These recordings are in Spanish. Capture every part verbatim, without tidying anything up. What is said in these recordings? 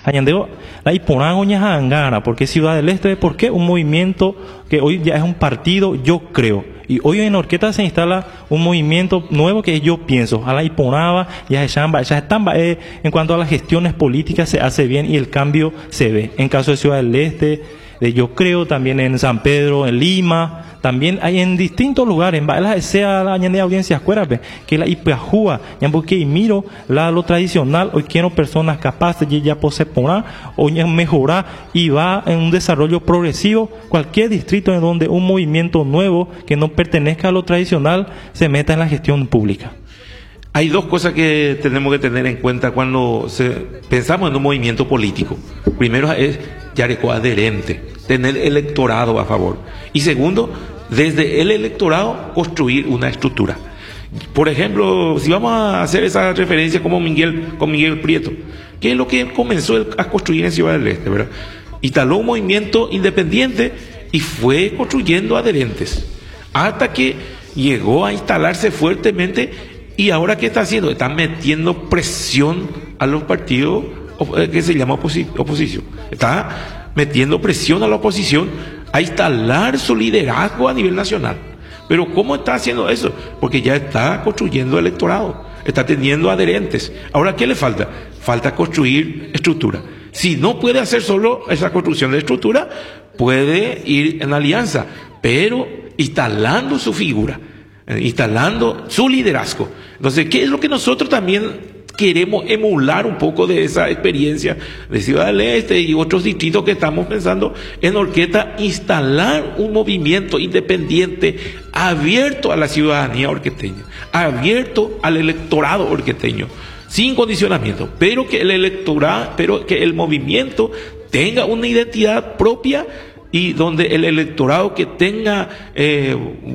añandeo la iponago ñajangara, porque Ciudad del Este, ¿por qué un movimiento que hoy ya es un partido, yo creo? Y hoy en Orqueta se instala un movimiento nuevo que es Yo Pienso. A la Iponaba, ya se chamba, ya estamba, eh, en cuanto a las gestiones políticas se hace bien y el cambio se ve. En caso de Ciudad del Este, de Yo Creo, también en San Pedro, en Lima, también hay en distintos lugares, en Balas sea la de audiencias cuerape, que la Ipajúa, ya porque miro la lo tradicional, hoy quiero personas capaces de ya poseponer o ya mejorar y va en un desarrollo progresivo, cualquier distrito en donde un movimiento nuevo que no pertenezca a lo tradicional se meta en la gestión pública. Hay dos cosas que tenemos que tener en cuenta cuando se, pensamos en un movimiento político. Primero es Yareco adherente, tener electorado a favor. Y segundo, desde el electorado construir una estructura. Por ejemplo, si vamos a hacer esa referencia como Miguel, con Miguel Prieto, ¿qué es lo que comenzó él a construir en Ciudad del Este, verdad? Instaló un movimiento independiente y fue construyendo adherentes hasta que llegó a instalarse fuertemente. Y ahora, ¿qué está haciendo? Está metiendo presión a los partidos que se llama oposi- oposición. Está metiendo presión a la oposición a instalar su liderazgo a nivel nacional. Pero ¿cómo está haciendo eso? Porque ya está construyendo electorado, está teniendo adherentes. Ahora, ¿qué le falta? Falta construir estructura. Si no puede hacer solo esa construcción de estructura, puede ir en alianza, pero instalando su figura, instalando su liderazgo. Entonces, ¿qué es lo que nosotros también queremos emular un poco de esa experiencia de Ciudad del Este y otros distritos que estamos pensando en Orqueta? Instalar un movimiento independiente abierto a la ciudadanía orqueteña, abierto al electorado orqueteño, sin condicionamiento, pero que el electorado, pero que el movimiento tenga una identidad propia y donde el electorado que tenga eh,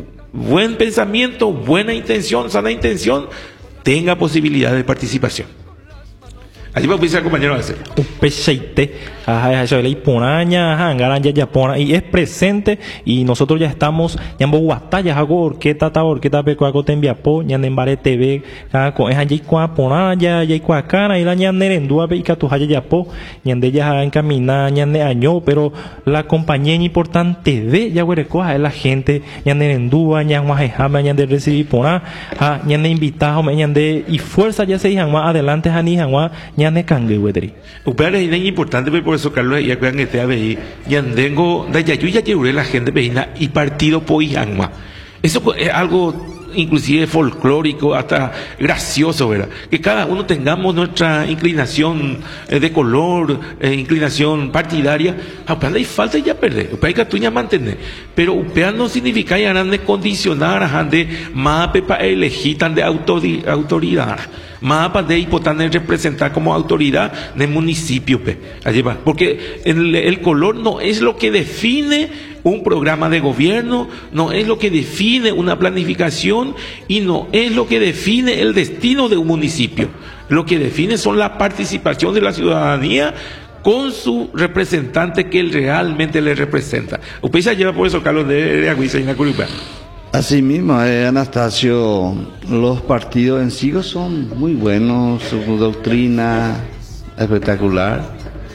buen pensamiento, buena intención, sana intención, tenga posibilidad de participación. Allí va a empezar, compañero, a hacer. Y es presente y nosotros ya estamos ya en Bogotá, ya hago orqueta, ta orqueta pecuaco tembiapo, ya en Bare T V, con esa ya con apona, ya ya con cara y la ya nerendúa y que tu haya ya po, ya de ya encaminar, ya de año, pero la compañía importante de ya huerecoja es la gente, ya nerendúa, ya guajejama, ya de recibir pona, ya de invitado, ya de y fuerza ya se dijan más adelante, ya ni ya ne cangue wedri. Upea es importante, por eso Carlos ya crean que te habéis yandengo da yayu ya lleure la gente veina y partido poijanma. Eso es algo inclusive folclórico, hasta gracioso, ¿verdad? Que cada uno tengamos nuestra inclinación eh, de color, eh, inclinación partidaria. Upea hay falta y ya perder. Upea hay que tú ya mantener. Pero upea no significa ya de condicionar a de mape para elegir tan de autoridad. Mapa de hipotaner representar como autoridad del municipio, pe. Allí va. Porque el, el color no es lo que define un programa de gobierno, no es lo que define una planificación y no es lo que define el destino de un municipio. Lo que define son la participación de la ciudadanía con su representante que él realmente le representa. Usted se lleva por eso, Carlos, de, de Aguisa y la Curupá. Así mismo, eh, Anastasio, los partidos en sí son muy buenos, su doctrina espectacular.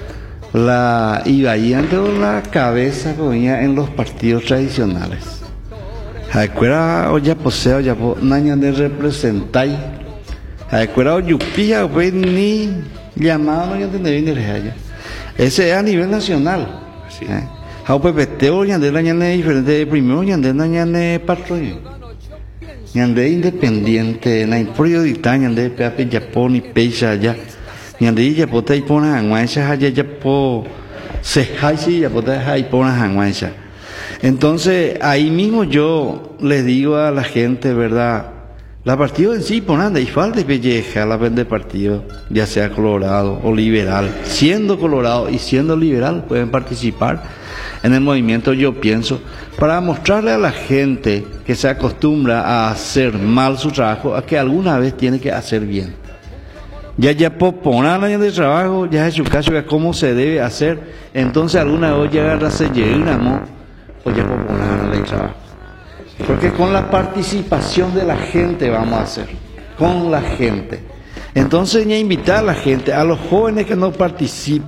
La iba de la cabeza ponía en los partidos tradicionales. Jacuera o ya poseo ya po naña de representar. Jacuera o yupía o pues ni llamado no ya tendría ni realla. Ese es a nivel nacional. Sí. ¿Eh? Hau pepeteo ñande la ñande diferente primero ñande la ñande patrón ñande independiente na impriodita ñande pepe japón y peisa ya ñande ya pota y pona anguancha ya ya po se haisi ya pota hay pona anguancha. Entonces ahí mismo yo le digo a la gente, verdad, la partido en sí ponanda y falta pelleja la vende partido, ya sea colorado o liberal, siendo colorado y siendo liberal pueden participar en el movimiento Yo Pienso, para mostrarle a la gente que se acostumbra a hacer mal su trabajo, a que alguna vez tiene que hacer bien. Ya ya por poner años de trabajo, ya es su caso de cómo se debe hacer, entonces alguna vez ya agarra se llega o ya por poner el trabajo. Porque con la participación de la gente vamos a hacer, con la gente. Entonces ya invitar a la gente, a los jóvenes que no participan,